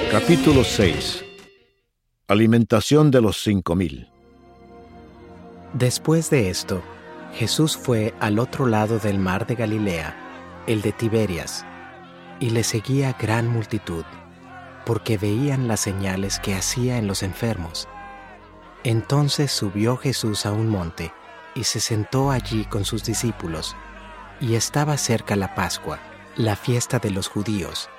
Capítulo 6. Alimentación de los 5,000. Después de esto, Jesús fue al otro lado del mar de Galilea, el de Tiberias, y le seguía gran multitud, porque veían las señales que hacía en los enfermos. Entonces subió Jesús a un monte, y se sentó allí con sus discípulos, y estaba cerca la Pascua, la fiesta de los judíos.